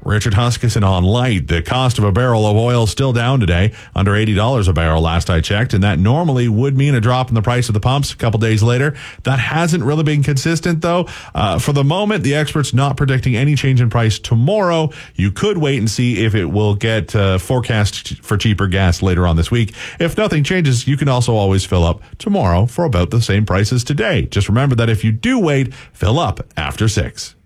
Richard Huskisson on Light. The cost of a barrel of oil still down today, under $80 a barrel last I checked, and that normally would mean a drop in the price of the pumps a couple days later. That hasn't really been consistent, though. For the moment, the experts not predicting any change in price tomorrow. You could wait and see if it will get forecast for cheaper gas later on this week. If nothing changes, you can also always fill up tomorrow for about the same price as today. Just remember that if you do wait, fill up after 6.